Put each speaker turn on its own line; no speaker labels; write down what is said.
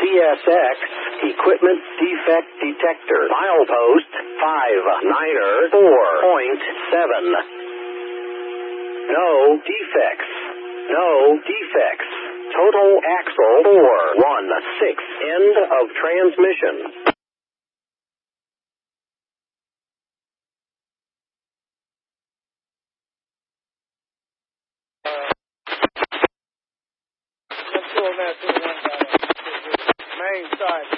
CSX Equipment Defect Detector. Milepost 59er 4.7. No defects. No defects. Total axle 416. End of transmission.
Let's go on that to the one guy. Main side.